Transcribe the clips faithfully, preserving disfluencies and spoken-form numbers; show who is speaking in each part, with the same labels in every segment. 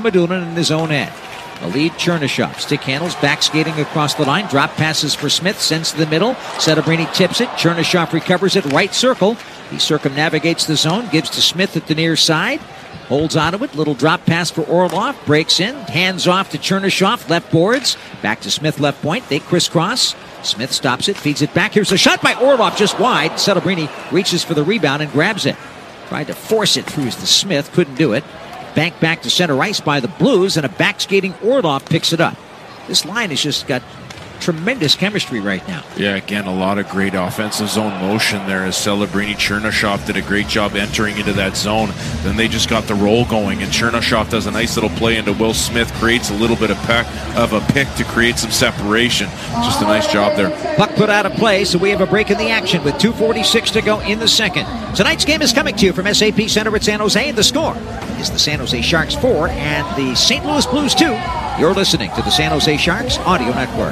Speaker 1: Mukhamadullin in his own end. The lead, Chernyshov. Stick handles, back skating across the line. Drop passes for Smith, sends to the middle. Celebrini tips it. Chernyshov recovers it, right circle. He circumnavigates the zone, gives to Smith at the near side. Holds onto it. Little drop pass for Orlov. Breaks in. Hands off to Chernyshov. Left boards. Back to Smith, left point. They crisscross. Smith stops it, feeds it back. Here's a shot by Orlov, just wide. Celebrini reaches for the rebound and grabs it. Tried to force it through to Smith. Couldn't do it. Banked back to center ice by the Blues, and a back-skating Orlov picks it up. This line has just got tremendous chemistry right now.
Speaker 2: Yeah, again, a lot of great offensive zone motion there as Celebrini. Chernyshov did a great job entering into that zone. Then they just got the roll going, and Chernyshov does a nice little play into Will Smith, creates a little bit of, peck, of a pick to create some separation. Just a nice job there.
Speaker 1: Puck put out of play, so we have a break in the action with two forty-six to go in the second. Tonight's game is coming to you from S A P Center at San Jose, and the score is the San Jose Sharks four and the Saint Louis Blues two. You're listening to the San Jose Sharks Audio Network.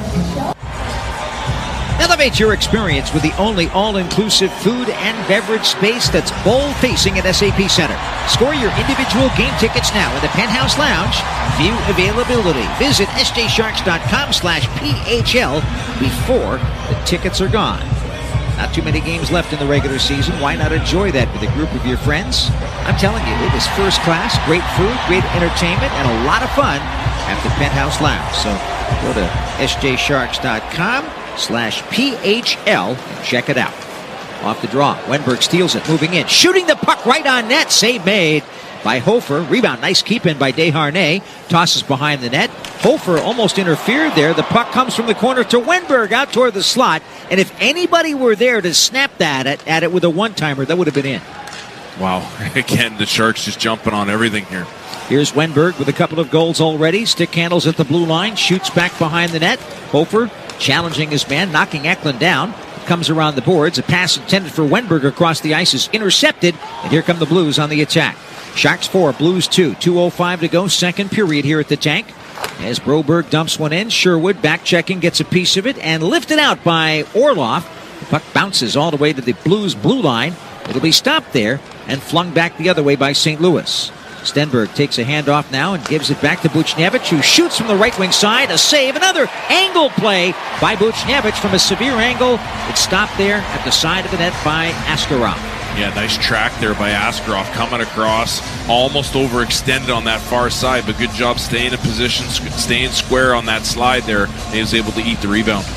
Speaker 1: Elevate your experience with the only all-inclusive food and beverage space that's bowl-facing at S A P Center. Score your individual game tickets now in the Penthouse Lounge. View availability. Visit sjsharks.com slash PHL before the tickets are gone. Not too many games left in the regular season. Why not enjoy that with a group of your friends? I'm telling you, it is first class, great food, great entertainment, and a lot of fun at the Penthouse Lounge. So go to sjsharks.com slash PHL and check it out. Off the draw. Wenberg steals it, moving in. Shooting the puck right on net. Save made by Hofer. Rebound. Nice keep in by Desharnais. Tosses behind the net. Hofer almost interfered there. The puck comes from the corner to Wenberg out toward the slot. And if anybody were there to snap that at, at it with a one-timer, that would have been in.
Speaker 2: Wow. Again, the Sharks just jumping on everything here.
Speaker 1: Here's Wenberg with a couple of goals already. Stick handles at the blue line. Shoots back behind the net. Hofer challenging his man, knocking Eklund down. Comes around the boards. A pass intended for Wenberg across the ice is intercepted. And here come the Blues on the attack. Sharks four, Blues two. two oh five to go, second period here at the tank. As Broberg dumps one in, Sherwood back checking, gets a piece of it, and lifted out by Orlov. The puck bounces all the way to the Blues blue line. It'll be stopped there and flung back the other way by Saint Louis. Stenberg takes a handoff now and gives it back to Buchnevich, who shoots from the right wing side. A save. Another angle play by Buchnevich from a severe angle. It's stopped there at the side of the net by Askarov.
Speaker 2: Yeah, nice track there by Askarov, coming across, almost overextended on that far side, but good job staying in position, staying square on that slide there. He was able to eat the rebound.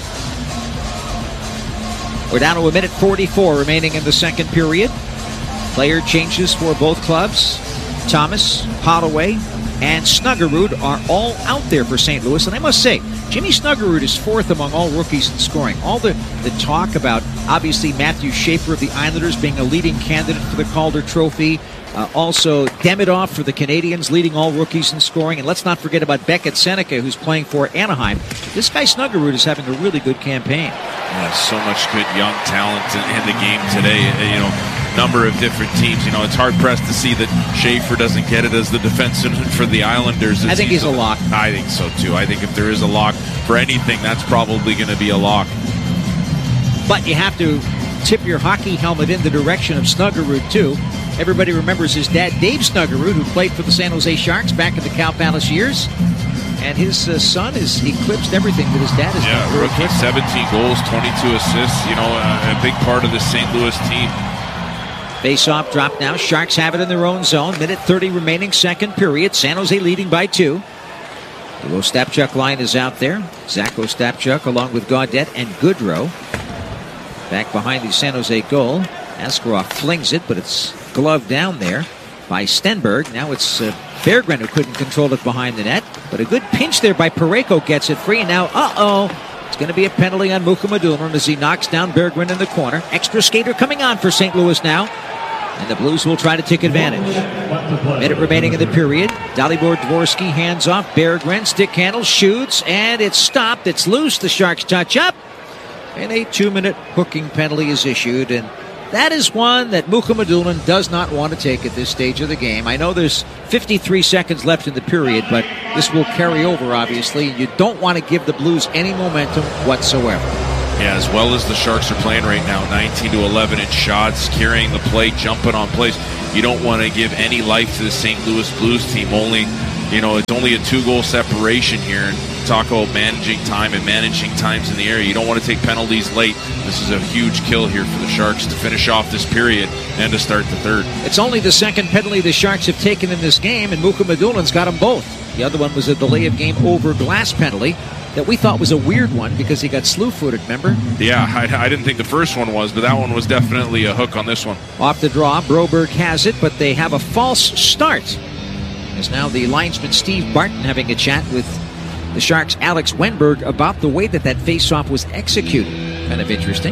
Speaker 1: We're down to a minute forty-four remaining in the second period. Player changes for both clubs. Thomas, Holloway, and Snuggerud are all out there for Saint Louis. And I must say, Jimmy Snuggerud is fourth among all rookies in scoring. All the, the talk about, obviously, Matthew Schaefer of the Islanders being a leading candidate for the Calder Trophy. Uh, also, Demidov for the Canadians, leading all rookies in scoring. And let's not forget about Beckett Seneca, who's playing for Anaheim. This guy Snuggerud is having a really good campaign.
Speaker 2: Yeah, so much good young talent in, in the game today. You know, number of different teams. You know, it's hard-pressed to see that Schaefer doesn't get it as the defenseman for the Islanders.
Speaker 1: I think he's a lock.
Speaker 2: I think so, too. I think if there is a lock for anything, that's probably going to be a lock.
Speaker 1: But you have to tip your hockey helmet in the direction of Snuggerud, too. Everybody remembers his dad, Dave Snuggerud, who played for the San Jose Sharks back in the Cow Palace years. And his uh, son has eclipsed everything that his dad has
Speaker 2: yeah,
Speaker 1: done.
Speaker 2: Rookie, seventeen goals, twenty-two assists. You know, uh, a big part of the Saint Louis team.
Speaker 1: Face-off drop now. Sharks have it in their own zone. Minute thirty remaining, second period. San Jose leading by two. The Ostapchuk line is out there. Zach Ostapchuk along with Gaudette and Goodrow. Back behind the San Jose goal. Askarov flings it, but it's gloved down there by Stenberg. Now it's uh, Berggren who couldn't control it behind the net. But a good pinch there by Parayko gets it free. And now, uh-oh, it's going to be a penalty on Mukhamadullin as he knocks down Berggren in the corner. Extra skater coming on for Saint Louis now. And the Blues will try to take advantage. Minute remaining in the period. Dalibor Dvorsky hands off. Berggren, stick handle, shoots, and it's stopped. It's loose. The Sharks touch up. And a two-minute hooking penalty is issued. And that is one that Mukhamadullin does not want to take at this stage of the game. I know there's fifty-three seconds left in the period, but this will carry over, obviously. You don't want to give the Blues any momentum whatsoever.
Speaker 2: Yeah, as well as the Sharks are playing right now, nineteen to eleven in shots, carrying the play, jumping on plays. You don't want to give any life to the Saint Louis Blues team, only you know, it's only a two-goal separation here. And talk about managing time and managing times in the area. You don't want to take penalties late. This is a huge kill here for the Sharks to finish off this period and to start the third.
Speaker 1: It's only the second penalty the Sharks have taken in this game, and Muka Madulin's got them both. The other one was a delay of game over glass penalty that we thought was a weird one because he got slew-footed, remember?
Speaker 2: Yeah, I, I didn't think the first one was, but that one was definitely a hook on this one.
Speaker 1: Off the draw, Broberg has it, but they have a false start. As now the linesman Steve Barton having a chat with the Sharks' Alex Wenberg about the way that that face-off was executed. Kind of interesting.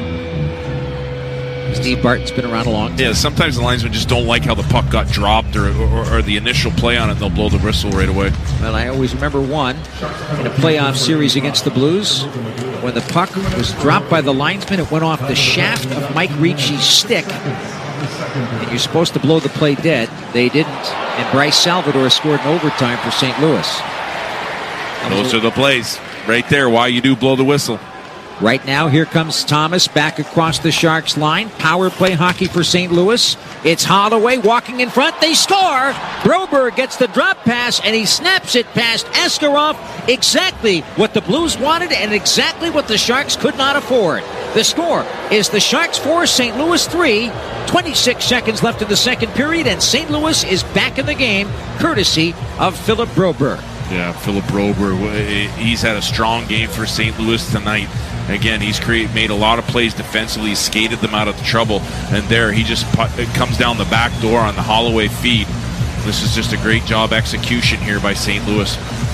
Speaker 1: Steve Barton's been around a long time.
Speaker 2: Yeah, sometimes the linesmen just don't like how the puck got dropped or, or, or the initial play on it, and they'll blow the whistle right away.
Speaker 1: Well, I always remember one in a playoff series against the Blues. When the puck was dropped by the linesman, it went off the shaft of Mike Ricci's stick. And you're supposed to blow the play dead. They didn't. And Bryce Salvador scored in overtime for Saint Louis.
Speaker 2: Those are the plays. Right there, why you do blow the whistle.
Speaker 1: Right now, here comes Thomas back across the Sharks line. Power play hockey for Saint Louis. It's Holloway walking in front. They score. Broberg gets the drop pass, and he snaps it past Askarov. Exactly what the Blues wanted and exactly what the Sharks could not afford. The score is the Sharks four, Saint Louis three. twenty-six seconds left in the second period, and Saint Louis is back in the game, courtesy of Philip Broberg.
Speaker 2: Yeah, Philip Broberg, he's had a strong game for Saint Louis tonight. Again, he's create, made a lot of plays defensively. He skated them out of the trouble. And there, he just put, it comes down the back door on the Holloway feed. This is just a great job execution here by Saint Louis.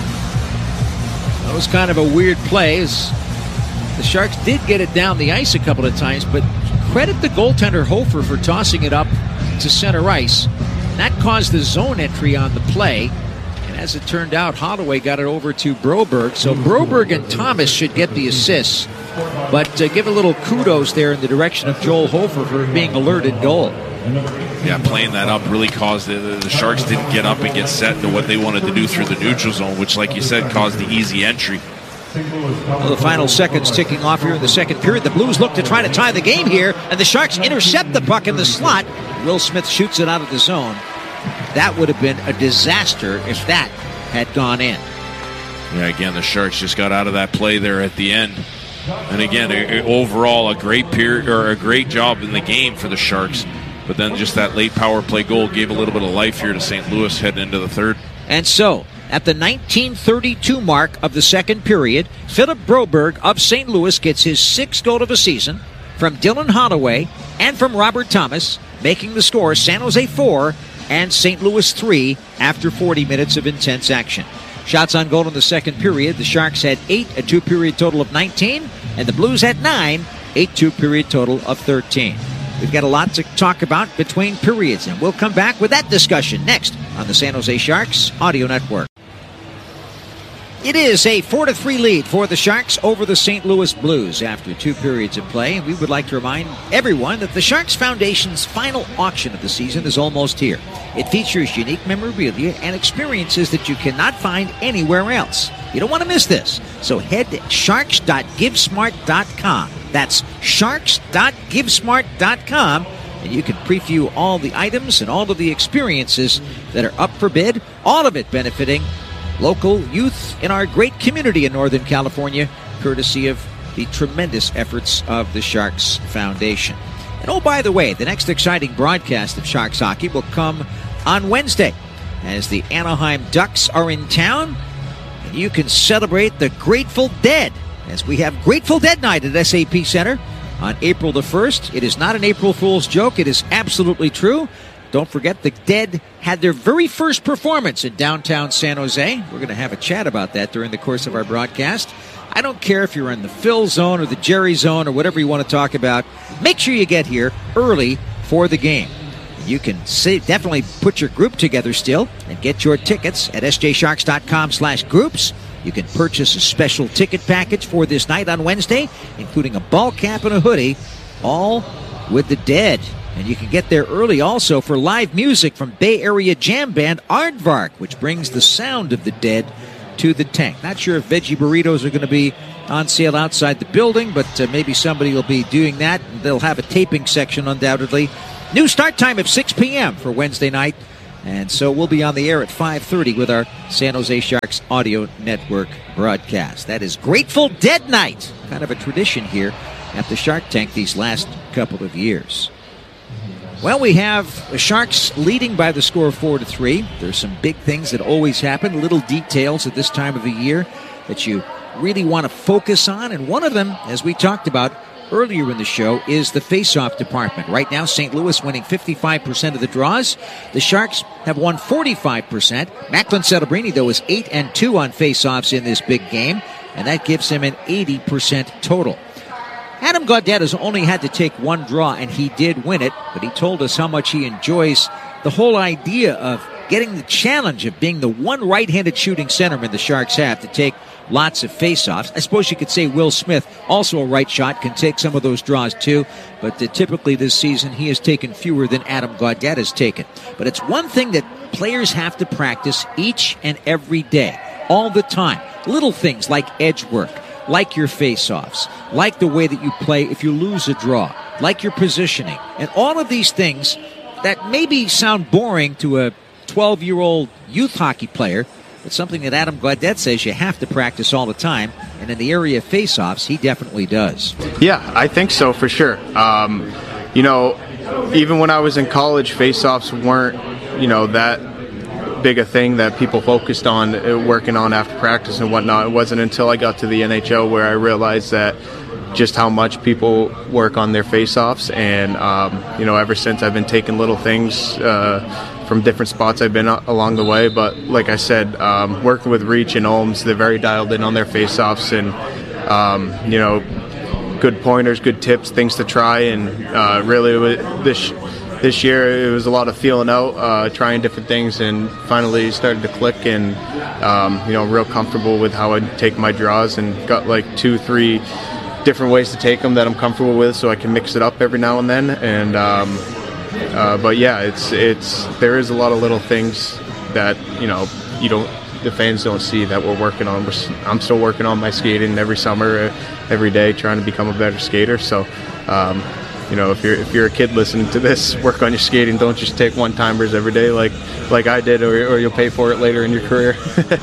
Speaker 1: That was kind of a weird play. As the Sharks did get it down the ice a couple of times, but credit the goaltender Hofer for tossing it up to center ice. That caused the zone entry on the play. And as it turned out, Holloway got it over to Broberg. So Broberg and Thomas should get the assists. But uh, give a little kudos there in the direction of Joel Hofer for being alerted goal.
Speaker 2: Yeah, playing that up really caused the, the Sharks didn't get up and get set to what they wanted to do through the neutral zone, which, like you said, caused the easy entry.
Speaker 1: Well, the final seconds ticking off here in the second period. The Blues look to try to tie the game here, and the Sharks intercept the puck in the slot. Will Smith shoots it out of the zone. That would have been a disaster if that had gone in.
Speaker 2: Yeah, again, the Sharks just got out of that play there at the end. And again, a, a, overall, a great period or a great job in the game for the Sharks. But then just that late power play goal gave a little bit of life here to Saint Louis heading into the third.
Speaker 1: And so, at the nineteen thirty-two mark of the second period, Philip Broberg of Saint Louis gets his sixth goal of the season from Dylan Holloway and from Robert Thomas, making the score San Jose four and Saint Louis three after forty minutes of intense action. Shots on goal in the second period, the Sharks had eight, a two-period total of nineteen, and the Blues had nine, a two-period total of thirteen. We've got a lot to talk about between periods, and we'll come back with that discussion next on the San Jose Sharks Audio Network. It is a four to three lead for the Sharks over the Saint Louis Blues after two periods of play. And we would like to remind everyone that the Sharks Foundation's final auction of the season is almost here. It features unique memorabilia and experiences that you cannot find anywhere else. You don't want to miss this. So head to sharks dot give smart dot com. That's sharks dot give smart dot com. And you can preview all the items and all of the experiences that are up for bid, all of it benefiting local youth in our great community in Northern California, courtesy of the tremendous efforts of the Sharks Foundation. And oh, by the way, the next exciting broadcast of Sharks hockey will come on Wednesday as the Anaheim Ducks are in town, and you can celebrate the Grateful Dead as we have Grateful Dead Night at S A P Center on April the first. It is not an April Fool's joke. It is absolutely true. Don't forget, the Dead had their very first performance in downtown San Jose. We're going to have a chat about that during the course of our broadcast. I don't care if you're in the Phil zone or the Jerry zone or whatever you want to talk about. Make sure you get here early for the game. You can say, definitely put your group together still and get your tickets at s j sharks dot com slash groups. You can purchase a special ticket package for this night on Wednesday, including a ball cap and a hoodie, all with the Dead. And you can get there early also for live music from Bay Area jam band Aardvark, which brings the sound of the Dead to the tank. Not sure if veggie burritos are going to be on sale outside the building, but uh, maybe somebody will be doing that. They'll have a taping section undoubtedly. New start time of six p.m. for Wednesday night And so we'll be on the air at five thirty with our San Jose Sharks Audio Network broadcast. That is Grateful Dead Night, kind of a tradition here at the Shark Tank these last couple of years. Well, we have the Sharks leading by the score of four to three. There's some big things that always happen, little details at this time of the year that you really want to focus on. And one of them, as we talked about earlier in the show, is the face-off department. Right now, Saint Louis winning fifty-five percent of the draws. The Sharks have won forty-five percent. Macklin Celebrini, though, is eight and two on face-offs in this big game, and that gives him an eighty percent total. Adam Gaudette has only had to take one draw, and he did win it, but he told us how much he enjoys the whole idea of getting the challenge of being the one right-handed shooting centerman the Sharks have to take lots of face-offs. I suppose you could say Will Smith, also a right shot, can take some of those draws too, but uh, typically this season he has taken fewer than Adam Gaudette has taken. But it's one thing that players have to practice each and every day, all the time. Little things like edge work, like your face-offs, like the way that you play if you lose a draw, like your positioning, and all of these things that maybe sound boring to a twelve-year-old youth hockey player, but something that Adam Gaudette says you have to practice all the time, and in the area of face-offs, he definitely does.
Speaker 3: Yeah, I think so, for sure. Um, you know, even when I was in college, face-offs weren't, you know, that big a thing that people focused on uh, working on after practice and whatnot. It wasn't until I got to the N H L where I realized that just how much people work on their face-offs, and um, you know, ever since I've been taking little things uh, from different spots I've been along the way. But like I said, um, working with Reach and Olms, they're very dialed in on their face-offs, and um, you know, good pointers, good tips, things to try, and uh, really this. This year, it was a lot of feeling out, uh, trying different things, and finally started to click, and um, you know, real comfortable with how I take my draws, and got like two, three different ways to take them that I'm comfortable with, so I can mix it up every now and then. And um, uh, but yeah, it's it's there is a lot of little things that you know you don't the fans don't see that we're working on. We're, I'm still working on my skating every summer, every day, trying to become a better skater. So. Um, You know, if you're if you're a kid listening to this, work on your skating. Don't just take one-timers every day like like I did, or, or you'll pay for it later in your career.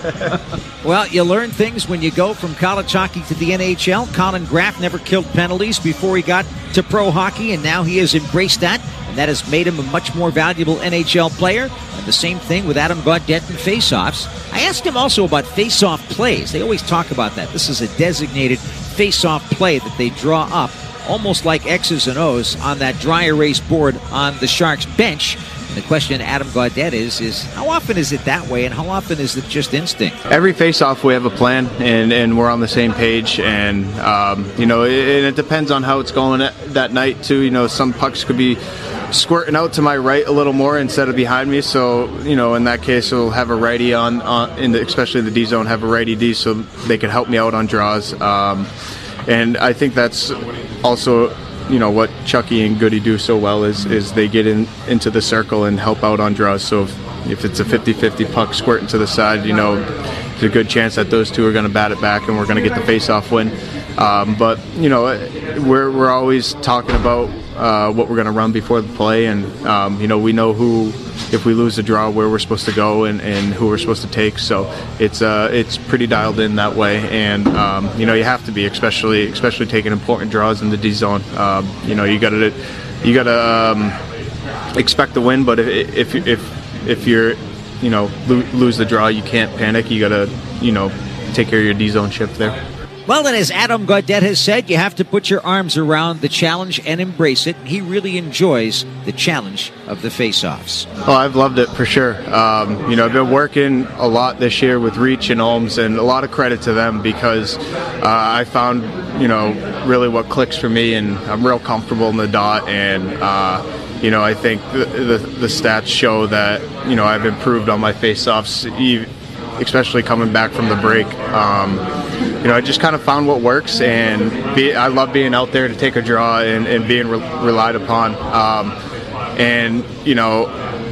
Speaker 1: Well, you learn things when you go from college hockey to the N H L. Colin Graff never killed penalties before he got to pro hockey, and now he has embraced that, and that has made him a much more valuable N H L player. And the same thing with Adam Gaudette and face-offs. I asked him also about face-off plays. They always talk about that. This is a designated face-off play that they draw up, almost like X's and O's on that dry erase board on the Sharks bench. And the question to Adam Gaudette is, is how often is it that way, and how often is it just instinct?
Speaker 3: Every face-off we have a plan, and, and we're on the same page, and um, you know, it, it depends on how it's going that night too. You know, some pucks could be squirting out to my right a little more instead of behind me, so you know, in that case we'll have a righty on, on in the, especially in the D zone, have a righty D so they can help me out on draws. Um, And I think that's also, you know, what Chucky and Goody do so well is is they get in into the circle and help out on draws. So if, if it's a fifty-fifty puck squirting to the side, you know, there's a good chance that those two are going to bat it back and we're going to get the face-off win. Um, but, you know, we're, we're always talking about uh, what we're going to run before the play. And, um, you know, we know who, if we lose the draw, where we're supposed to go and, and who we're supposed to take. So it's uh, it's pretty dialed in that way. And, um, you know, you have to be, especially especially taking important draws in the D zone. Um, you know, you got to you got to um, expect the win. But if if if, if you're, you know, lo- lose the draw, you can't panic. You got to, you know, take care of your D zone shift there.
Speaker 1: Well, then, as Adam Gaudette has said, you have to put your arms around the challenge and embrace it. He really enjoys the challenge of the face-offs.
Speaker 3: Oh, I've loved it for sure. Um, you know, I've been working a lot this year with Reach and Olms, and a lot of credit to them because uh, I found, you know, really what clicks for me, and I'm real comfortable in the dot. And uh, you know, I think the, the the stats show that, you know, I've improved on my face-offs, especially coming back from the break. Um, You know, I just kind of found what works, and be, I love being out there to take a draw and, and being re- relied upon. Um, and, you know,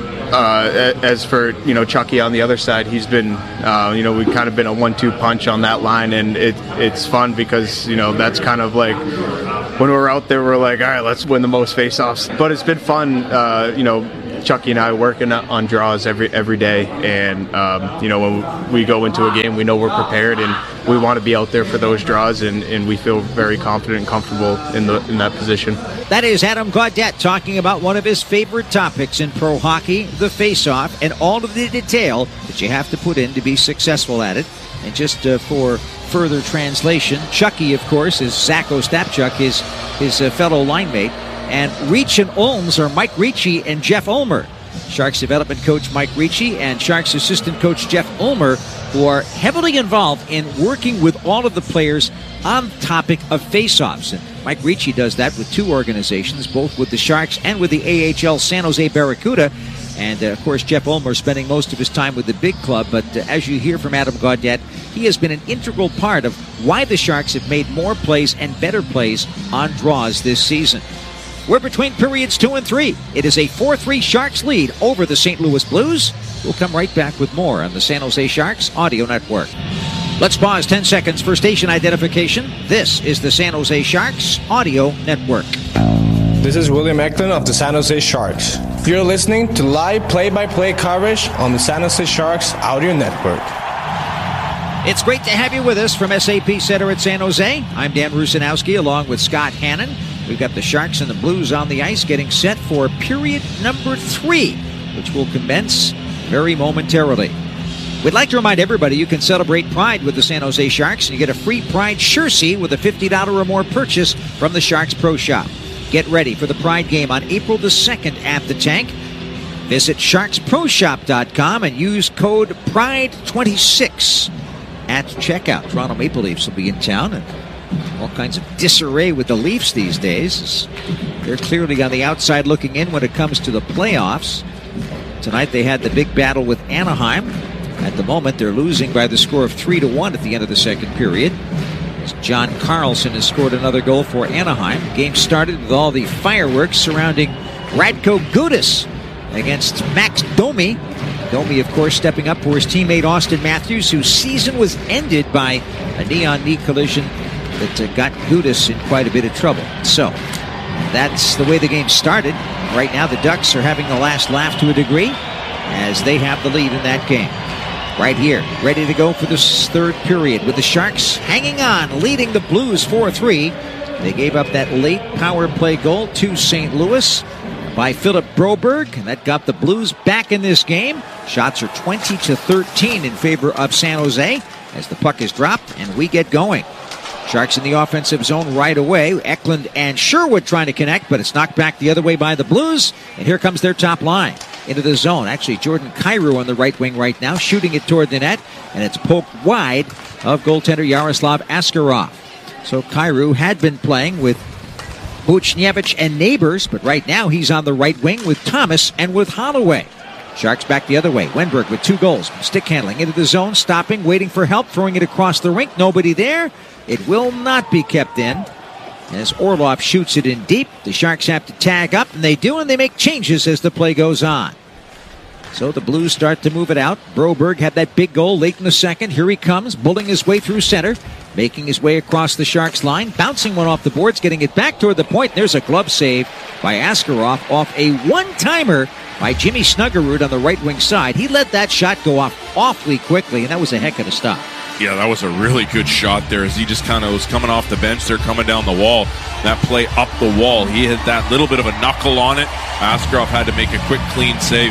Speaker 3: uh, as for, you know, Chucky on the other side, he's been, uh, you know, we've kind of been a one two punch on that line, and it, it's fun because, you know, that's kind of like when we're out there, we're like, all right, let's win the most face-offs. But it's been fun, uh, you know, Chucky and I working on draws every every day, and um, you know, when we go into a game, we know we're prepared and we want to be out there for those draws, and, and we feel very confident and comfortable in the in that position.
Speaker 1: That is Adam Gaudette talking about one of his favorite topics in pro hockey, the face-off, and all of the detail that you have to put in to be successful at it. And just uh, for further translation, Chucky, of course, is Zach Ostapchuk, his, his uh, fellow line mate. And Reach and Olms are Mike Ricci and Jeff Ulmer. Sharks development coach Mike Ricci and Sharks assistant coach Jeff Ulmer, who are heavily involved in working with all of the players on the topic of face-offs. And Mike Ricci does that with two organizations, both with the Sharks and with the A H L San Jose Barracuda. And, uh, of course, Jeff Ulmer spending most of his time with the big club. But uh, as you hear from Adam Gaudette, he has been an integral part of why the Sharks have made more plays and better plays on draws this season. We're between periods two and three. It is a four three Sharks lead over the Saint Louis Blues. We'll come right back with more on the San Jose Sharks Audio Network. Let's pause ten seconds for station identification. This is the San Jose Sharks Audio Network.
Speaker 4: This is William Eklund of the San Jose Sharks. You're listening to live play-by-play coverage on the San Jose Sharks Audio Network.
Speaker 1: It's great to have you with us from S A P Center at San Jose. I'm Dan Rusanowski along with Scott Hannon. We've got the Sharks and the Blues on the ice getting set for period number three, which will commence very momentarily. We'd like to remind everybody you can celebrate Pride with the San Jose Sharks, and you get a free Pride jersey with a fifty dollars or more purchase from the Sharks Pro Shop. Get ready for the Pride game on April the second at the Tank. Visit sharks pro shop dot com and use code pride twenty-six at checkout. Toronto Maple Leafs will be in town, and all kinds of disarray with the Leafs these days. They're clearly on the outside looking in when it comes to the playoffs. Tonight they had the big battle with Anaheim. At the moment, they're losing by the score of three to one at the end of the second period. As John Carlson has scored another goal for Anaheim. The game started with all the fireworks surrounding Radko Gudas against Max Domi. Domi, of course, stepping up for his teammate Austin Matthews, whose season was ended by a knee-on-knee collision that uh, got Gudas in quite a bit of trouble. So, that's the way the game started. Right now, the Ducks are having the last laugh to a degree as they have the lead in that game. Right here, ready to go for this third period with the Sharks hanging on, leading the Blues four three. They gave up that late power play goal to Saint Louis by Philip Broberg, and that got the Blues back in this game. Shots are twenty to thirteen in favor of San Jose as the puck is dropped and we get going. Sharks in the offensive zone right away. Eklund and Sherwood trying to connect, but it's knocked back the other way by the Blues. And here comes their top line into the zone. Actually, Jordan Kyrou on the right wing right now, shooting it toward the net, and it's poked wide of goaltender Yaroslav Askarov. So Kyrou had been playing with Buchnevich and Neighbors, but right now he's on the right wing with Thomas and with Holloway. Sharks back the other way. Wenberg with two goals. Stick handling into the zone, stopping, waiting for help, throwing it across the rink. Nobody there. It will not be kept in. As Orlov shoots it in deep, the Sharks have to tag up, and they do, and they make changes as the play goes on. So the Blues start to move it out. Broberg had that big goal late in the second. Here he comes, bulling his way through center, making his way across the Sharks line, bouncing one off the boards, getting it back toward the point. There's a glove save by Askarov off a one-timer by Jimmy Snuggerud on the right wing side. He let that shot go off awfully quickly, and that was a heck of a stop.
Speaker 2: Yeah, that was a really good shot there as he just kind of was coming off the bench there, coming down the wall. That play up the wall, he had that little bit of a knuckle on it. Askarov had to make a quick, clean save.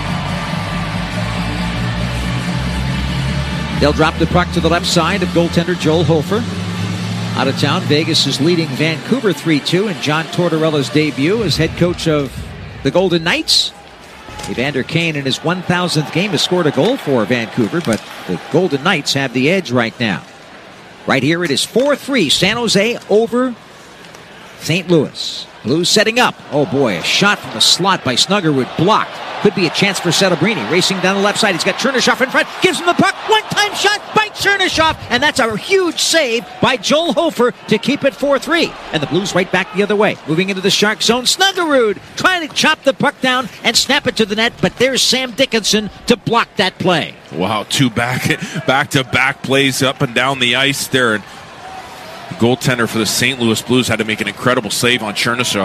Speaker 1: They'll drop the puck to the left side of goaltender Joel Hofer. Out of town, Vegas is leading Vancouver three two in John Tortorella's debut as head coach of the Golden Knights. Evander Kane in his one thousandth game has scored a goal for Vancouver, but the Golden Knights have the edge right now. Right here it is four three, San Jose over Saint Louis. Blues setting up. Oh boy, a shot from the slot by Snuggerwood blocked. Could be a chance for Celebrini. Racing down the left side. He's got Chernyshov in front. Gives him the puck. One-time shot by Chernyshov. And that's a huge save by Joel Hofer to keep it four three. And the Blues right back the other way. Moving into the Shark zone. Snuggerud trying to chop the puck down and snap it to the net. But there's Sam Dickinson to block that play.
Speaker 2: Wow, two back, back-to-back plays up and down the ice there. And the goaltender for the Saint Louis Blues had to make an incredible save on Chernyshov.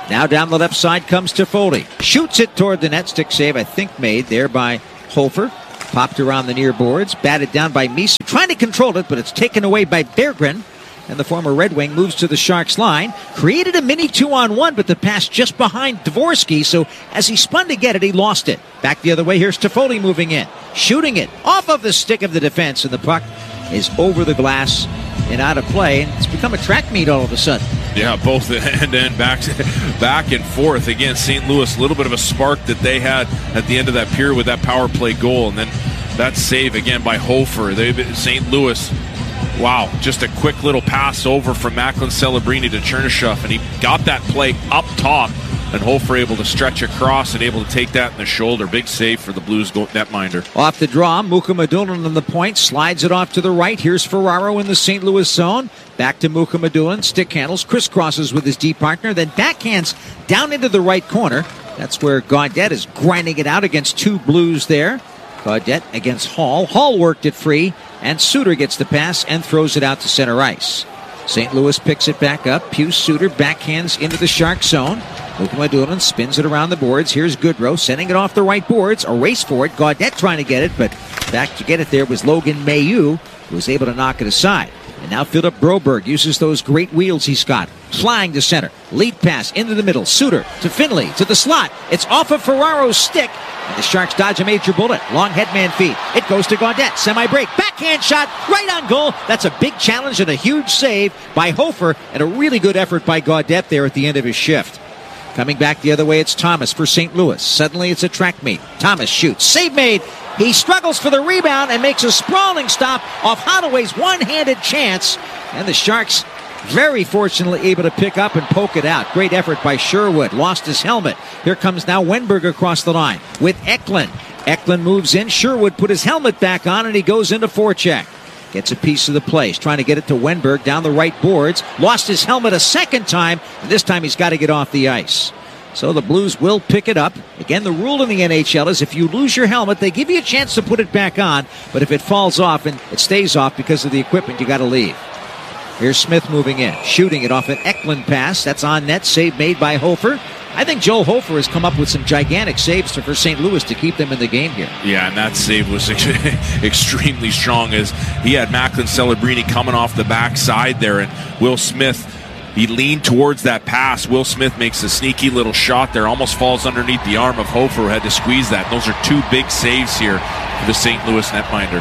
Speaker 1: Now down the left side comes Toffoli. Shoots it toward the net. Stick save, I think, made there by Hofer. Popped around the near boards. Batted down by Meese. Trying to control it, but it's taken away by Berggren. And the former Red Wing moves to the Sharks line. Created a mini two-on-one, but the pass just behind Dvorsky. So as he spun to get it, he lost it. Back the other way, here's Toffoli moving in. Shooting it off of the stick of the defense, and the puck is over the glass and out of play. And it's become a track meet all of a sudden.
Speaker 2: Yeah, both end-to-end, back, back and forth. Again, Saint Louis, a little bit of a spark that they had at the end of that period with that power play goal. And then that save again by Hofer. Saint Louis, wow, just a quick little pass over from Macklin Celebrini to Chernyshov, and he got that play up top, and Hofer able to stretch across and able to take that in the shoulder. Big save for the Blues netminder.
Speaker 1: Off the draw, Mukhamadullin on the point, slides it off to the right. Here's Ferraro in the Saint Louis zone. Back to Mukhamadullin, stick handles, crisscrosses with his D partner, then backhands down into the right corner. That's where Gaudette is grinding it out against two Blues there. Gaudette against Hall. Hall worked it free, and Suter gets the pass and throws it out to center ice. Saint Louis picks it back up. Pius Suter backhands into the Shark zone. Mukhamadullin spins it around the boards. Here's Goodrow sending it off the right boards. A race for it. Gaudette trying to get it, but back to get it there was Logan Mailloux, who was able to knock it aside. And now Philip Broberg uses those great wheels he's got. Flying to center. Lead pass into the middle. Suter to Finley to the slot. It's off of Ferraro's stick. And the Sharks dodge a major bullet. Long headman feed. It goes to Gaudette. Semi-break. Backhand shot. Right on goal. That's a big challenge and a huge save by Hofer. And a really good effort by Gaudette there at the end of his shift. Coming back the other way, it's Thomas for Saint Louis. Suddenly it's a track meet. Thomas shoots. Save made. He struggles for the rebound and makes a sprawling stop off Holloway's one-handed chance. And the Sharks very fortunately able to pick up and poke it out. Great effort by Sherwood. Lost his helmet. Here comes now Wenberg across the line with Eklund. Eklund moves in. Sherwood put his helmet back on and he goes into forecheck. Gets a piece of the play. He's trying to get it to Wenberg down the right boards. Lost his helmet a second time, and this time he's got to get off the ice. So the Blues will pick it up. Again, the rule in the N H L is if you lose your helmet, they give you a chance to put it back on, but if it falls off and it stays off because of the equipment, you got to leave. Here's Smith moving in, shooting it off an Eklund pass. That's on net, save made by Hofer. I think Joel Hofer has come up with some gigantic saves for Saint Louis to keep them in the game here.
Speaker 2: Yeah, and that save was extremely strong as he had Macklin Celebrini coming off the backside there, and Will Smith, he leaned towards that pass. Will Smith makes a sneaky little shot there, almost falls underneath the arm of Hofer, who had to squeeze that. And those are two big saves here for the Saint Louis netminder.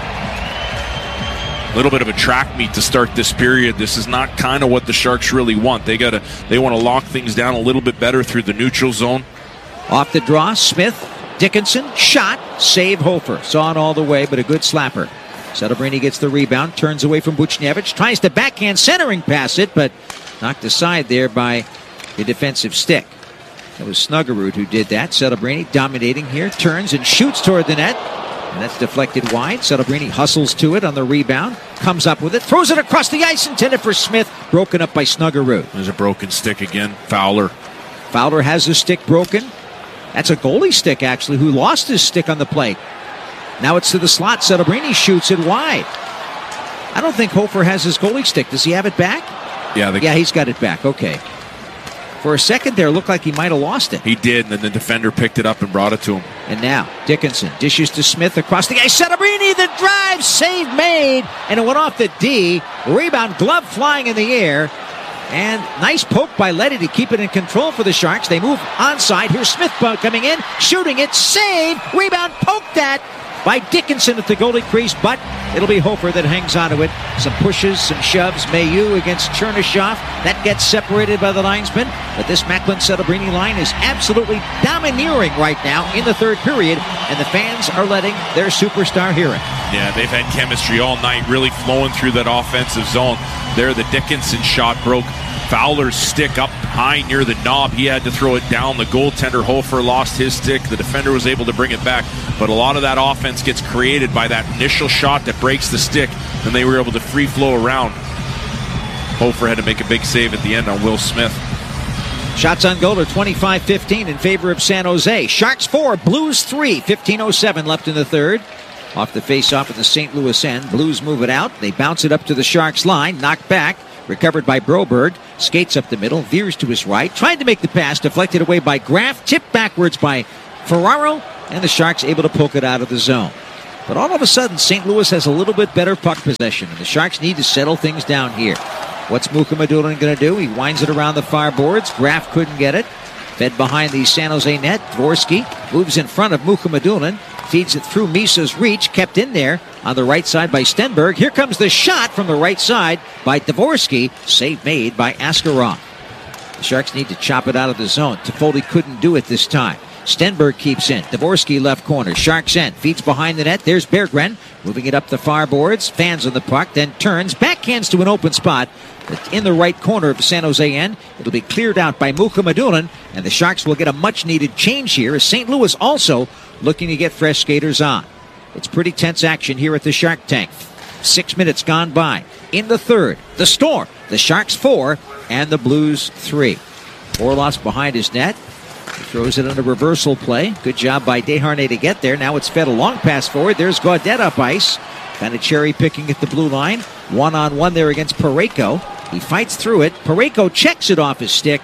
Speaker 2: A little bit of a track meet to start this period. This is not kind of what the Sharks really want. They gotta, they want to lock things down a little bit better through the neutral zone.
Speaker 1: Off the draw, Smith, Dickinson, shot, save Hofer. Saw it all the way, but a good slapper. Celebrini gets the rebound, turns away from Buchnevich, tries to backhand centering pass it, but knocked aside there by the defensive stick. It was Snuggerud who did that. Celebrini dominating here, turns and shoots toward the net. And that's deflected wide. Celebrini hustles to it on the rebound. Comes up with it. Throws it across the ice. Intended for Smith. Broken up by Snuggerud.
Speaker 2: There's a broken stick again. Fowler.
Speaker 1: Fowler has his stick broken. That's a goalie stick, actually, who lost his stick on the plate. Now it's to the slot. Celebrini shoots it wide. I don't think Hofer has his goalie stick. Does he have it back?
Speaker 2: Yeah, the-
Speaker 1: yeah, he's got it back. Okay. For a second there, it looked like he might have lost it.
Speaker 2: He did, and then the defender picked it up and brought it to him.
Speaker 1: And now, Dickinson dishes to Smith across the ice. Celebrini, the drive, save made, and it went off the D. Rebound, glove flying in the air. And nice poke by Leddy to keep it in control for the Sharks. They move onside. Here's Smith coming in, shooting it, save, rebound, poked at by Dickinson at the goalie crease, but it'll be Hofer that hangs onto it. Some pushes, some shoves. Mailloux against Chernyshov. That gets separated by the linesman. But this Macklin Celebrini line is absolutely domineering right now in the third period, and the fans are letting their superstar hear it.
Speaker 2: Yeah, they've had chemistry all night, really flowing through that offensive zone. There, the Dickinson shot broke Fowler's stick up high near the knob. He had to throw it down. The goaltender, Hofer, lost his stick. The defender was able to bring it back. But a lot of that offense gets created by that initial shot that breaks the stick. And they were able to free flow around. Hofer had to make a big save at the end on Will Smith.
Speaker 1: Shots on goal are twenty-five fifteen in favor of San Jose. Sharks four, Blues three. fifteen oh seven left in the third. Off the face-off at the Saint Louis end. Blues move it out. They bounce it up to the Sharks line. Knocked back. Recovered by Broberg. Skates up the middle. Veers to his right. Tried to make the pass. Deflected away by Graf. Tipped backwards by Ferraro. And the Sharks able to poke it out of the zone. But all of a sudden, Saint Louis has a little bit better puck possession. And the Sharks need to settle things down here. What's Mukhamadullin going to do? He winds it around the far boards. Graf couldn't get it. Fed behind the San Jose net. Dvorsky moves in front of Mukhamadullin. Feeds it through Misa's reach. Kept in there on the right side by Stenberg. Here comes the shot from the right side by Dvorsky. Save made by Askarov. The Sharks need to chop it out of the zone. Toffoli couldn't do it this time. Stenberg keeps in. Dvorsky left corner. Sharks end. Feeds behind the net. There's Berggren. Moving it up the far boards. Fans on the puck. Then turns. Backhands to an open spot. But in the right corner of the San Jose end. It'll be cleared out by Mukhamadullin. And the Sharks will get a much-needed change here as Saint Louis also looking to get fresh skaters on. It's pretty tense action here at the Shark Tank. Six minutes gone by. In the third, the Storm. The Sharks four and the Blues three. Orlov's behind his net. He throws it on a reversal play. Good job by Desharnais to get there. Now it's fed a long pass forward. There's Gaudette up ice. Kind of cherry picking at the blue line. One-on-one there against Parayko. He fights through it. Parayko checks it off his stick.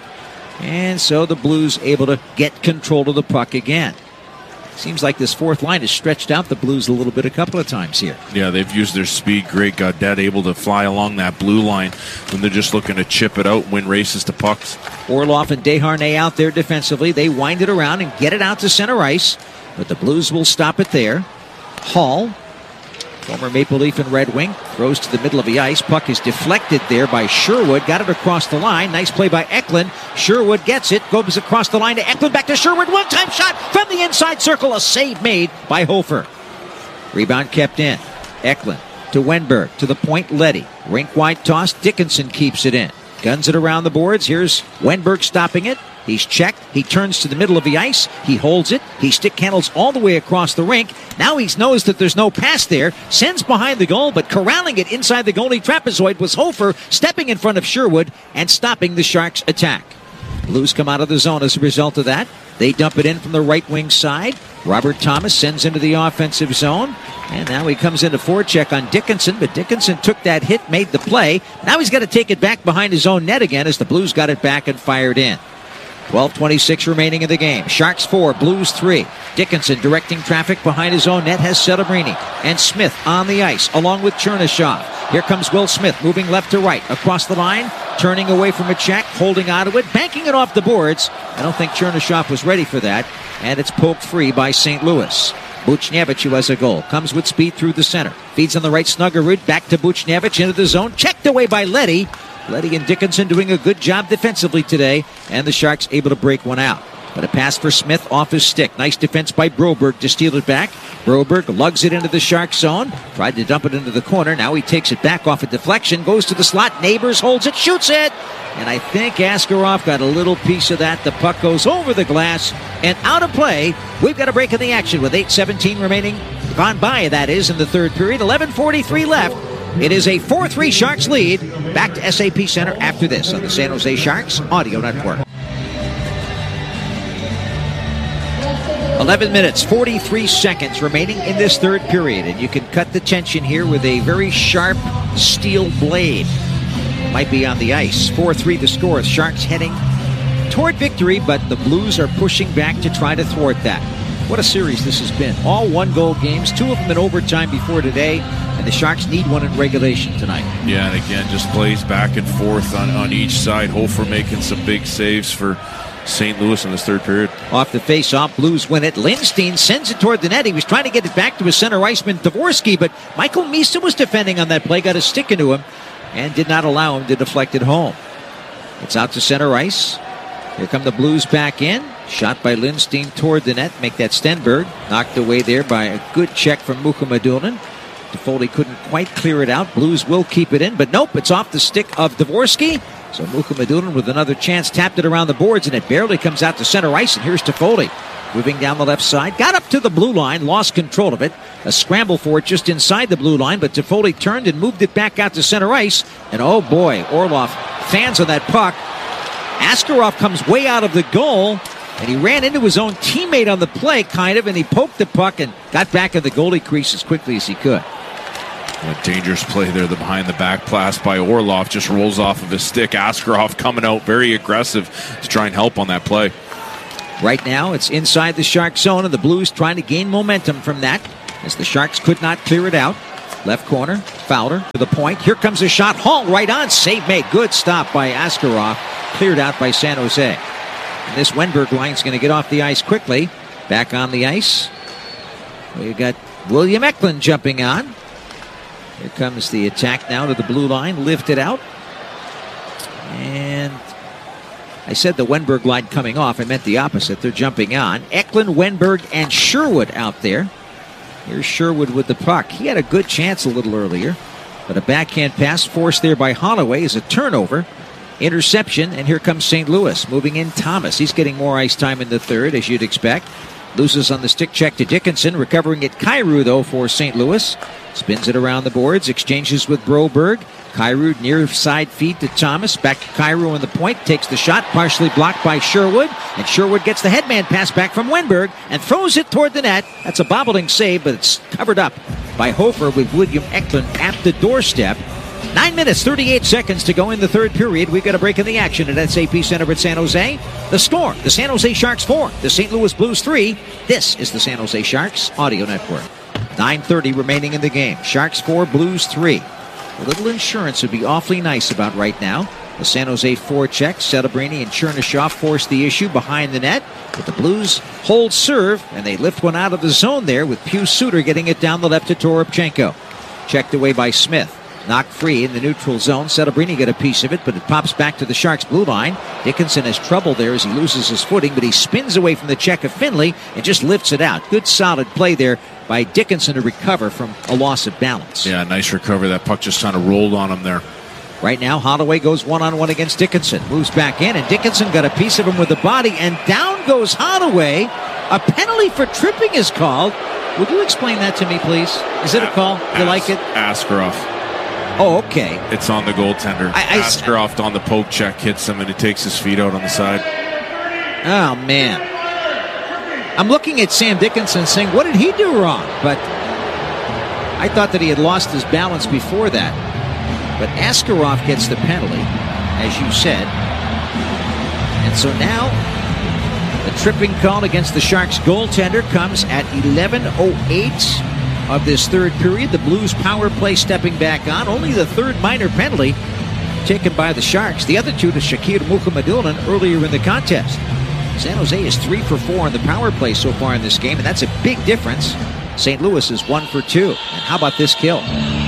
Speaker 1: And so the Blues able to get control of the puck again. Seems like this fourth line has stretched out the Blues a little bit a couple of times here.
Speaker 2: Yeah, they've used their speed great. Gaudette able to fly along that blue line when they're just looking to chip it out, win races to pucks.
Speaker 1: Orlov and Desharnais out there defensively. They wind it around and get it out to center ice. But the Blues will stop it there. Hall, former Maple Leaf and Red Wing, throws to the middle of the ice. Puck is deflected there by Sherwood. Got it across the line. Nice play by Eklund. Sherwood gets it. Goes across the line to Eklund. Back to Sherwood. One-time shot from the inside circle. A save made by Hofer. Rebound kept in. Eklund to Wenberg. To the point, Leddy. Rink-wide toss. Dickinson keeps it in. Guns it around the boards. Here's Wenberg stopping it. He's checked. He turns to the middle of the ice. He holds it. He stick handles all the way across the rink. Now he's knows that there's no pass there. Sends behind the goal, but corralling it inside the goalie trapezoid was Hofer, stepping in front of Sherwood and stopping the Sharks' attack. Blues come out of the zone as a result of that. They dump it in from the right wing side. Robert Thomas sends into the offensive zone. And now he comes into forecheck on Dickinson, but Dickinson took that hit, made the play. Now he's got to take it back behind his own net again as the Blues got it back and fired in. twelve twenty-six remaining in the game. Sharks four, Blues three. Dickinson directing traffic behind his own net has Celebrini. And Smith on the ice along with Chernyshov. Here comes Will Smith moving left to right. Across the line, turning away from a check, holding onto it, banking it off the boards. I don't think Chernyshov was ready for that. And it's poked free by Saint Louis. Buchnevich, who has a goal, comes with speed through the center. Feeds on the right, Snuggerud. Back to Buchnevich into the zone. Checked away by Leddy. Leddy and Dickinson doing a good job defensively today, and the Sharks able to break one out. But a pass for Smith off his stick. Nice defense by Broberg to steal it back. Broberg lugs it into the Shark zone. Tried to dump it into the corner. Now he takes it back off a deflection. Goes to the slot. Neighbors holds it. Shoots it. And I think Askarov got a little piece of that. The puck goes over the glass and out of play. We've got a break in the action with eight seventeen remaining. Gone by, that is, in the third period. eleven forty-three left. It is a four three Sharks lead. Back to S A P Center after this on the San Jose Sharks Audio Network. eleven minutes, forty-three seconds remaining in this third period. And you can cut the tension here with a very sharp steel blade. Might be on the ice. four three the score. Sharks heading toward victory, but the Blues are pushing back to try to thwart that. What a series this has been. All one-goal games, two of them in overtime before today, and the Sharks need one in regulation tonight.
Speaker 2: Yeah, and again, just plays back and forth on, on each side. Hofer making some big saves for Saint Louis in this third period.
Speaker 1: Off the face-off, Blues win it. Lindstein sends it toward the net. He was trying to get it back to his center iceman, Dvorsky, but Michael Misa was defending on that play, got a stick into him, and did not allow him to deflect it home. It's out to center ice. Here come the Blues back in. Shot by Lindstein toward the net. Make that Stenberg. Knocked away there by a good check from Mukhamadullin. Toffoli couldn't quite clear it out. Blues will keep it in, but nope, it's off the stick of Dvorsky. So Mukhamadullin with another chance tapped it around the boards, and it barely comes out to center ice. And here's Toffoli moving down the left side. Got up to the blue line, lost control of it. A scramble for it just inside the blue line, but Toffoli turned and moved it back out to center ice. And oh boy, Orlov fans on that puck. Askarov comes way out of the goal, and he ran into his own teammate on the play, kind of, and he poked the puck and got back in the goalie crease as quickly as he could.
Speaker 2: A dangerous play there, the behind the back pass by Orlov just rolls off of his stick. Askarov coming out very aggressive to try and help on that play.
Speaker 1: Right now, it's inside the Sharks zone, and the Blues trying to gain momentum from that as the Sharks could not clear it out. Left corner, Fowler to the point. Here comes a shot. Hall right on. Save made. Good stop by Askarov. Cleared out by San Jose. And this Wenberg line's going to get off the ice quickly. Back on the ice. We've got William Eklund jumping on. Here comes the attack now to the blue line. Lifted out. And I said the Wenberg line coming off. I meant the opposite. They're jumping on. Eklund, Wenberg, and Sherwood out there. Here's Sherwood with the puck. He had a good chance a little earlier, but a backhand pass forced there by Holloway is a turnover. Interception, and here comes Saint Louis. Moving in Thomas. He's getting more ice time in the third, as you'd expect. Loses on the stick check to Dickinson. Recovering it, Kyrou, though, for Saint Louis. Spins it around the boards. Exchanges with Broberg. Kyrou near side feed to Thomas. Back to Kyrou on the point. Takes the shot. Partially blocked by Sherwood. And Sherwood gets the headman pass back from Wenberg and throws it toward the net. That's a bobbling save, but it's covered up by Hofer with William Eklund at the doorstep. Nine minutes, thirty-eight seconds to go in the third period. We've got a break in the action at S A P Center at San Jose. The score, the San Jose Sharks four, the Saint Louis Blues three. This is the San Jose Sharks Audio Network. nine thirty remaining in the game. Sharks four, Blues three. A little insurance would be awfully nice about right now. The San Jose forecheck, Celebrini and Chernyshov force the issue behind the net. But the Blues hold serve, and they lift one out of the zone there with Pius Suter getting it down the left to Toropchenko. Checked away by Smith. Knocked free in the neutral zone. Celebrini got a piece of it, but it pops back to the Sharks' blue line. Dickinson has trouble there as he loses his footing, but he spins away from the check of Finley and just lifts it out. Good solid play there by Dickinson to recover from a loss of balance.
Speaker 2: Yeah, nice recovery. That puck just kind of rolled on him there.
Speaker 1: Right now, Holloway goes one-on-one against Dickinson. Moves back in, and Dickinson got a piece of him with the body, and down goes Holloway. A penalty for tripping is called. Would you explain that to me, please? Is it a call? You
Speaker 2: As-
Speaker 1: like it?
Speaker 2: Askarov.
Speaker 1: Oh, okay.
Speaker 2: It's on the goaltender.
Speaker 1: I, I,
Speaker 2: Askarov on the poke check hits him, and he takes his feet out on the side.
Speaker 1: Oh, man. I'm looking at Sam Dickinson saying, what did he do wrong? But I thought that he had lost his balance before that. But Askarov gets the penalty, as you said. And so now the tripping call against the Sharks goaltender comes at eleven oh eight of this third period. The Blues power play stepping back on. Only the third minor penalty taken by the Sharks. The other two to Shakir Mukhamadullin earlier in the contest. San Jose is three for four on the power play so far in this game, and that's a big difference. Saint Louis is one for two. And how about this kill?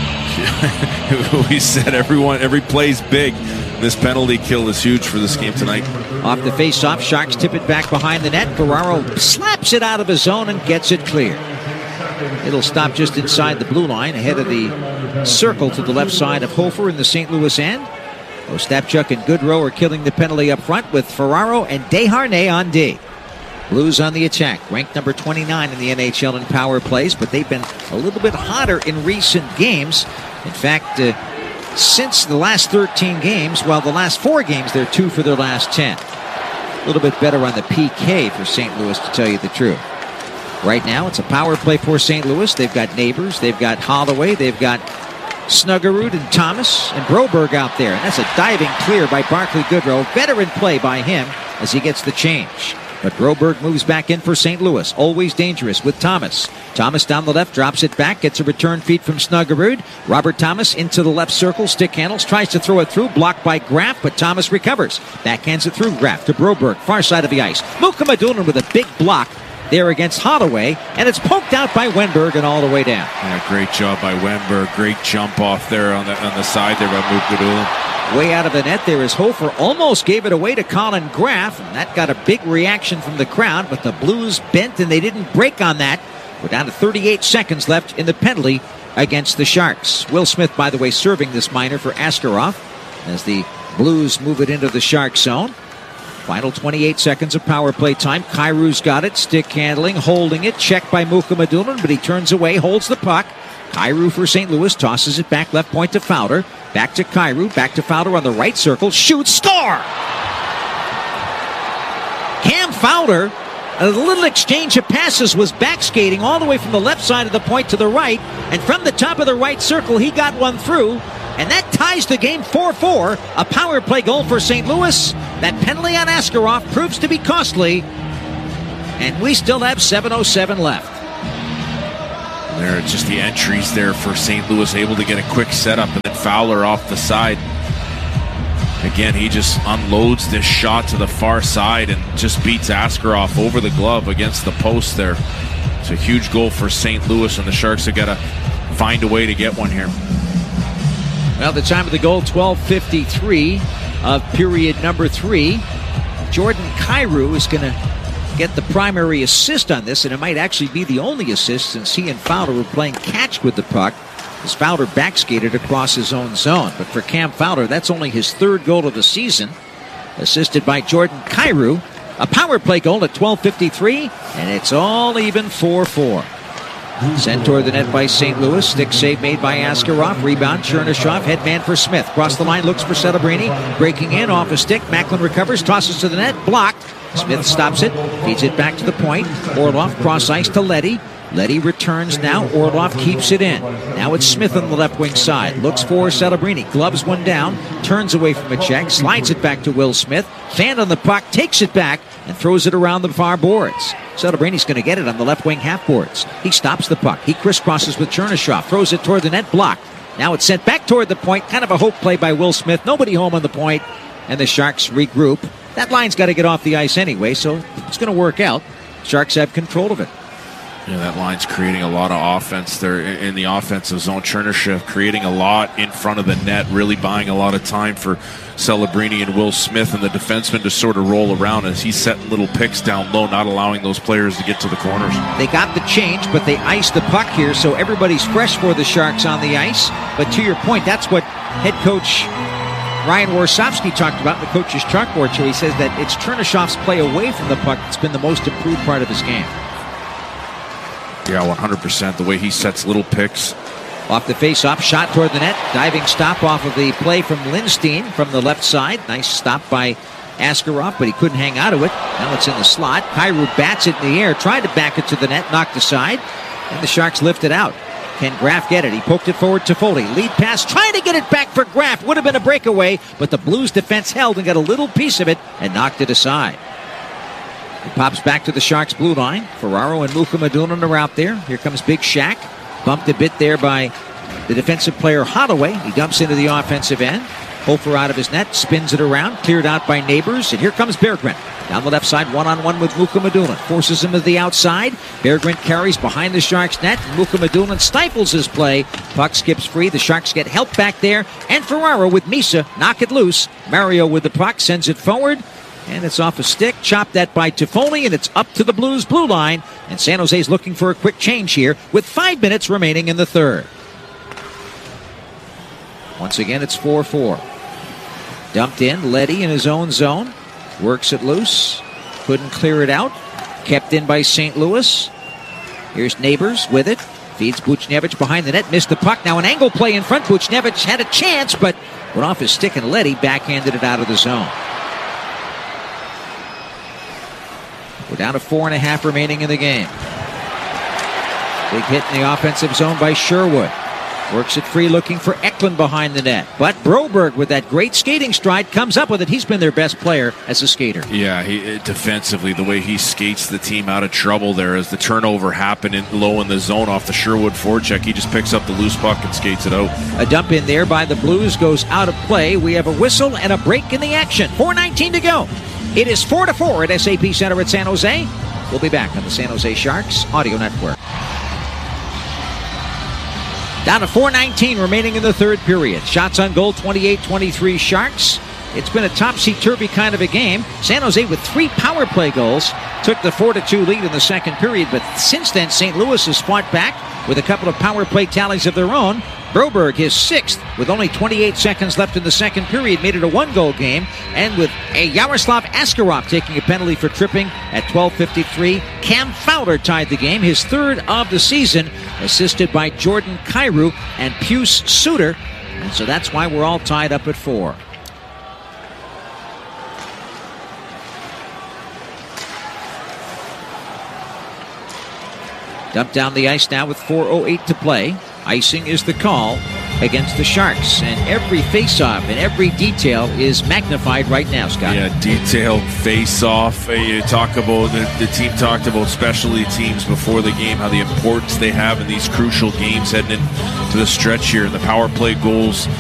Speaker 2: We said everyone, every play's big. This penalty kill is huge for this game tonight.
Speaker 1: Off the face-off, Sharks tip it back behind the net. Ferraro slaps it out of his zone and gets it clear. It'll stop just inside the blue line, ahead of the circle to the left side of Hofer in the Saint Louis end. Ostapchuk and Goodrow are killing the penalty up front with Ferraro and Desharnais on D. Blues on the attack, ranked number twenty-nine in the N H L in power plays, but they've been a little bit hotter in recent games. In fact, uh, since the last thirteen games, well, the last four games, they're two for their last ten. A little bit better on the P K for Saint Louis, to tell you the truth. Right now, it's a power play for Saint Louis. They've got Neighbors, they've got Holloway, they've got Snuggerud and Thomas and Broberg out there. And that's a diving clear by Barclay Goodrow. Veteran play by him as he gets the change. But Broberg moves back in for Saint Louis. Always dangerous with Thomas. Thomas down the left, drops it back, gets a return feed from Snuggerud. Robert Thomas into the left circle, stick handles, tries to throw it through, blocked by Graff, but Thomas recovers. Backhands it through Graff to Broberg, far side of the ice. Mukhamadullin with a big block there against Holloway, and it's poked out by Wenberg and all the way down.
Speaker 2: Yeah, great job by Wenberg. Great jump off there on the on the side there by Mukhamadullin.
Speaker 1: Way out of the net there is Hofer. Almost gave it away to Colin Graff, and that got a big reaction from the crowd, but the Blues bent and they didn't break on that. We're down to thirty-eight seconds left in the penalty against the Sharks. Will Smith, by the way, serving this minor for Askarov as the Blues move it into the Shark zone. Final twenty-eight seconds of power play time. Kyrou's got it. Stick handling, holding it. Checked by Mukhamadullin, but he turns away, holds the puck. Kyrou for Saint Louis, tosses it back left point to Fowler. Back to Kyrou, back to Fowler on the right circle. Shoots, score! Cam Fowler A little exchange of passes was back skating all the way from the left side of the point to the right, and from the top of the right circle, he got one through, and that ties the game four four. A power play goal for Saint Louis. That penalty on Askarov proves to be costly, and we still have seven oh seven left.
Speaker 2: There are just the entries there for Saint Louis, able to get a quick setup, and then Fowler off the side. Again, he just unloads this shot to the far side and just beats Askarov over the glove against the post there. It's a huge goal for Saint Louis, and the Sharks have got to find a way to get one here.
Speaker 1: Well, the time of the goal, twelve fifty-three of period number three. Jordan Kyrou is going to get the primary assist on this, and it might actually be the only assist since he and Fowler were playing catch with the puck as Fowler backskated across his own zone. But for Cam Fowler, that's only his third goal of the season, assisted by Jordan Kyrou. A power play goal at twelve fifty-three, and it's all even four four. Sent toward the net by Saint Louis. Stick save made by Askarov. Rebound, Chernyshov, headman for Smith. Cross the line, looks for Celebrini. Breaking in, off a stick. Macklin recovers, tosses to the net, blocked. Smith stops it, feeds it back to the point. Orlov cross ice to Leddy. Leddy returns now. Orlov keeps it in. Now it's Smith on the left wing side. Looks for Celebrini. Gloves one down. Turns away from a check. Slides it back to Will Smith. Fan on the puck. Takes it back and throws it around the far boards. Celebrini's going to get it on the left wing half boards. He stops the puck. He crisscrosses with Chernyshov. Throws it toward the net. Blocked. Now it's sent back toward the point. Kind of a hope play by Will Smith. Nobody home on the point. And the Sharks regroup. That line's got to get off the ice anyway, so it's going to work out. Sharks have control of it.
Speaker 2: Yeah, that line's creating a lot of offense there in the offensive zone. Chernyshov creating a lot in front of the net, really buying a lot of time for Celebrini and Will Smith and the defensemen to sort of roll around as he's setting little picks down low, not allowing those players to get to the corners.
Speaker 1: They got the change, but they iced the puck here, so everybody's fresh for the Sharks on the ice. But to your point, that's what head coach Ryan Warsofsky talked about in the coach's chalkboard show. He says that it's Chernyshov's play away from the puck that's been the most improved part of his game.
Speaker 2: Yeah, one hundred percent. The way he sets little picks.
Speaker 1: Off the face-off, shot toward the net. Diving stop off of the play from Lindstein from the left side. Nice stop by Askarov, but he couldn't hang out of it. Now it's in the slot. Kyrou bats it in the air, tried to back it to the net, knocked aside, and the Sharks lift it out. Can Graf get it? He poked it forward to Foley. Lead pass, trying to get it back for Graf. Would have been a breakaway, but the Blues defense held and got a little piece of it and knocked it aside. It pops back to the Sharks' blue line. Ferraro and Mukhamadunan are out there. Here comes Big Shaq. Bumped a bit there by the defensive player Holloway. He dumps into the offensive end. Hofer out of his net, spins it around, cleared out by Neighbors, and here comes Berggren. Down the left side, one-on-one with Mukhamadunan. Forces him to the outside. Berggren carries behind the Sharks' net. Mukhamadunan stifles his play. Puck skips free. The Sharks get help back there. And Ferraro with Misa knock it loose. Mario with the puck sends it forward. And it's off a stick. Chopped that by Toffoli, and it's up to the Blues' blue line. And San Jose's looking for a quick change here with five minutes remaining in the third. Once again, it's four four. Dumped in. Leddy in his own zone. Works it loose. Couldn't clear it out. Kept in by Saint Louis. Here's Neighbors with it. Feeds Buchnevich behind the net. Missed the puck. Now an angle play in front. Buchnevich had a chance, but went off his stick, and Leddy backhanded it out of the zone. We're down to four and a half remaining in the game. Big hit in the offensive zone by Sherwood. Works it free, looking for Eklund behind the net. But Broberg, with that great skating stride, comes up with it. He's been their best player as a skater.
Speaker 2: Yeah, he, defensively, the way he skates the team out of trouble there as the turnover happened in, low in the zone off the Sherwood forecheck. He just picks up the loose puck and skates it out.
Speaker 1: A dump in there by the Blues goes out of play. We have a whistle and a break in the action. four nineteen to go. It is four to four at S A P Center at San Jose. We'll be back on the San Jose Sharks Audio Network. Down to four nineteen remaining in the third period. Shots on goal, twenty-eight twenty-three Sharks. It's been a topsy-turvy kind of a game. San Jose with three power play goals took the four to two lead in the second period, but since then Saint Louis has fought back with a couple of power play tallies of their own. Broberg, his sixth, with only twenty-eight seconds left in the second period, made it a one-goal game. And with a Yaroslav Askarov taking a penalty for tripping at twelve fifty-three, Cam Fowler tied the game, his third of the season, assisted by Jordan Kyrou and Pius Suter. And so that's why we're all tied up at four. Dumped down the ice now with four oh eight to play. Icing is the call against the Sharks. And every face-off and every detail is magnified right now, Scott.
Speaker 2: Yeah, detailed face-off. You talk about, the, the team talked about specialty teams before the game, how the importance they have in these crucial games heading into the stretch here. And the power play goals